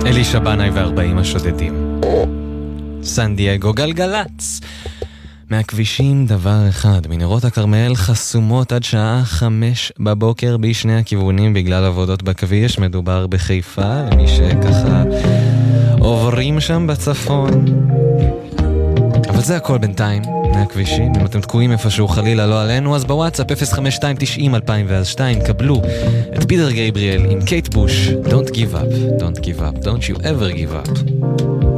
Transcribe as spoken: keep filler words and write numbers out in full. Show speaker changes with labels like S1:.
S1: אלישע בנאי וארבעים השודדים. סן דייגו גלגלץ. מהכבישים דבר אחד, מנהרות הכרמל חסומות עד שעה חמש בבוקר בשני הכיוונים בגלל עבודות בכביש. מדובר בחיפה, למי שככה עוברים שם בצפון. אבל זה הכל בינתיים מהכבישים. אם אתם תקועים איפשהו חלילה לא עלינו, אז בוואטסאפ אפס חמש שתיים תשעים אלפיים שתיים קבלו את פיטר גייבריאל עם קייט בוש. Don't give up, don't give up, don't you ever give up.